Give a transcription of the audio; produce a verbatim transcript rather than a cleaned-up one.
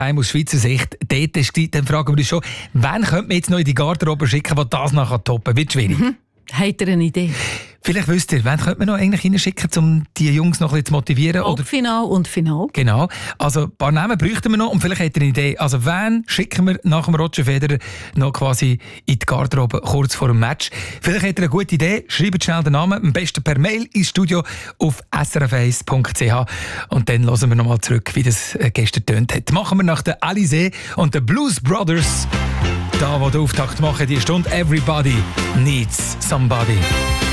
aus Schweizer Sicht dort ist, dann fragen wir uns schon, wen könnte man jetzt noch in die Garderobe schicken, der das nachher toppen? Wird schwierig. Mhm. Habt ihr eine Idee? Vielleicht wisst ihr, wen könnte man noch eigentlich reinschicken, um die Jungs noch ein bisschen zu motivieren? Halbfinale und Final. Genau. Also ein paar Namen bräuchten wir noch und vielleicht habt ihr eine Idee. Also wen schicken wir nach dem Roger Federer noch quasi in die Garderobe kurz vor dem Match? Vielleicht habt ihr eine gute Idee. Schreibt schnell den Namen, am besten per Mail ins Studio auf s r f eins punkt c h und dann hören wir nochmal zurück, wie das gestern tönt hat. Machen wir nach der Alizé und den Blues Brothers. Da, wo der Auftakt machen, die Stunde Everybody Needs Somebody.